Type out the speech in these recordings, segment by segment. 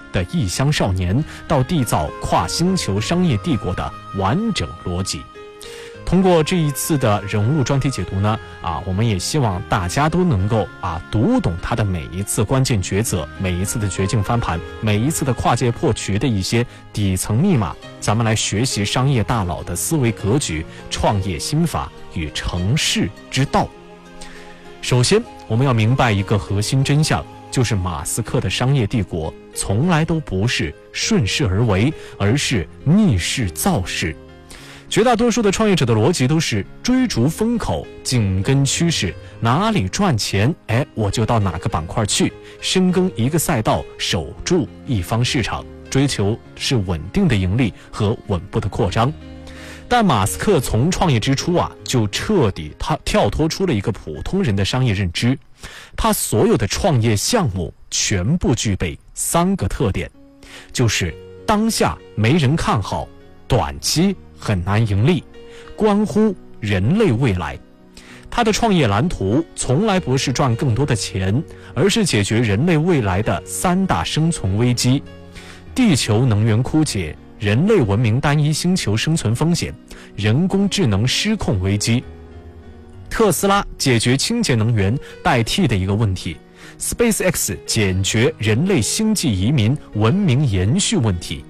的异乡少年，到缔造跨星球商业帝国的完整逻辑。通过这一次的人物专题解读呢，我们也希望大家都能够读懂他的每一次关键抉择，每一次的绝境翻盘，每一次的跨界破局的一些底层密码，咱们来学习商业大佬的思维格局、创业心法与成事之道。首先，我们要明白一个核心真相，就是马斯克的商业帝国从来都不是顺势而为，而是逆势造势。绝大多数的创业者的逻辑都是追逐风口，紧跟趋势，哪里赚钱，我就到哪个板块去，深耕一个赛道，守住一方市场，追求是稳定的盈利和稳步的扩张。但马斯克从创业之初就彻底跳脱出了一个普通人的商业认知，他所有的创业项目全部具备3个特点，就是当下没人看好，短期很难盈利，关乎人类未来。他的创业蓝图从来不是赚更多的钱，而是解决人类未来的3大生存危机：地球能源枯竭、人类文明单一星球生存风险、人工智能失控危机。特斯拉解决清洁能源代替的一个问题， SpaceX 解决人类星际移民文明延续问题，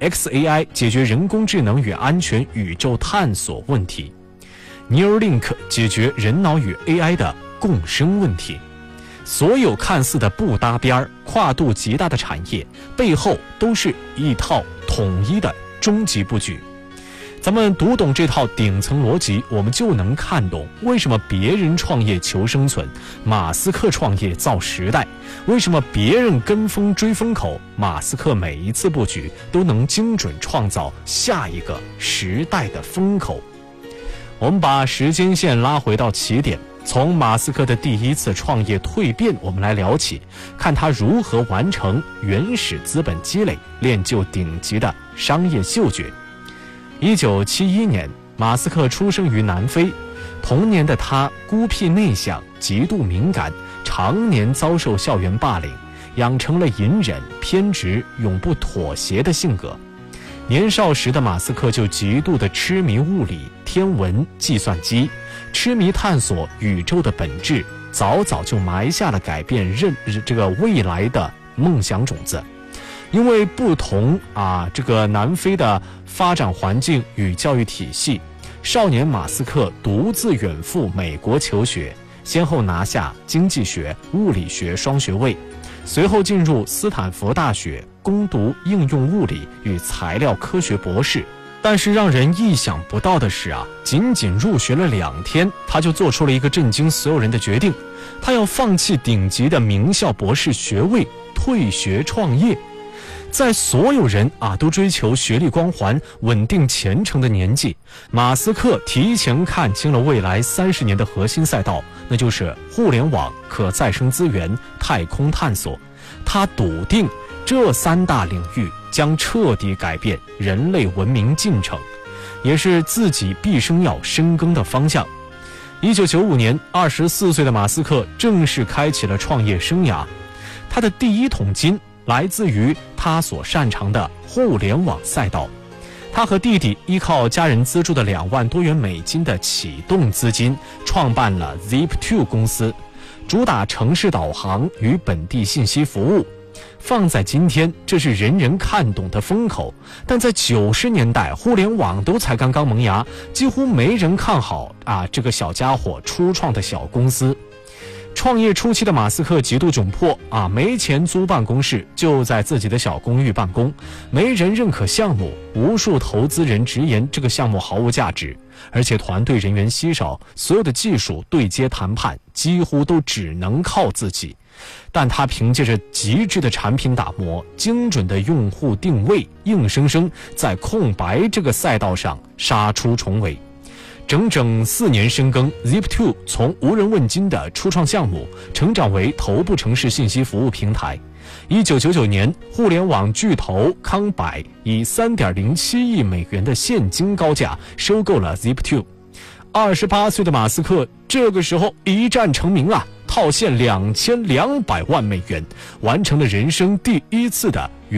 XAI 解决人工智能与安全宇宙探索问题， Neuralink 解决人脑与 AI 的共生问题。所有看似的不搭边、跨度极大的产业，背后都是一套统一的终极布局。咱们读懂这套顶层逻辑，我们就能看懂为什么别人创业求生存，马斯克创业造时代；为什么别人跟风追风口，马斯克每一次布局都能精准创造下一个时代的风口。我们把时间线拉回到起点，从马斯克的第一次创业蜕变我们来聊起，看他如何完成原始资本积累，练就顶级的商业嗅觉。1971年，马斯克出生于南非。童年的他孤僻内向，极度敏感，常年遭受校园霸凌，养成了隐忍、偏执、永不妥协的性格。年少时的马斯克就极度的痴迷物理、天文、计算机，痴迷探索宇宙的本质，早早就埋下了改变未来的梦想种子。因为不同南非的发展环境与教育体系，少年马斯克独自远赴美国求学，先后拿下经济学、物理学双学位，随后进入斯坦福大学攻读应用物理与材料科学博士。但是让人意想不到的是仅仅入学了2天，他就做出了一个震惊所有人的决定，他要放弃顶级的名校博士学位，退学创业。在所有人都追求学历光环、稳定前程的年纪，马斯克提前看清了未来30年的核心赛道，那就是互联网、可再生资源、太空探索。他笃定这3大领域将彻底改变人类文明进程，也是自己毕生要深耕的方向。1995年，24岁的马斯克正式开启了创业生涯。他的第一桶金来自于他所擅长的互联网赛道。他和弟弟依靠家人资助的2万多元美金的启动资金，创办了 Zip2 公司，主打城市导航与本地信息服务。放在今天，这是人人看懂的风口，但在90年代，互联网都才刚刚萌芽，几乎没人看好这个小家伙初创的小公司。创业初期的马斯克极度窘迫没钱租办公室，就在自己的小公寓办公，没人认可项目，无数投资人直言这个项目毫无价值，而且团队人员稀少，所有的技术对接谈判几乎都只能靠自己。但他凭借着极致的产品打磨、精准的用户定位，硬生生在空白这个赛道上杀出重围。整整4年深耕， Zip2 从无人问津的初创项目成长为头部城市信息服务平台。1999年，互联网巨头康柏以3.07亿美元的现金高价收购了 Zip2。28岁的马斯克这个时候一战成名套现2200万美元，完成了人生第一次的